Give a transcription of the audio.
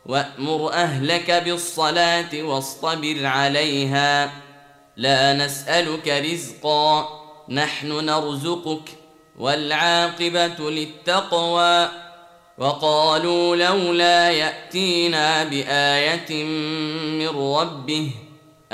وأمر أهلك بالصلاة واصطبر عليها لا نسألك رزقا نحن نرزقك والعاقبة للتقوى. وقالوا لولا يأتينا بآية من ربه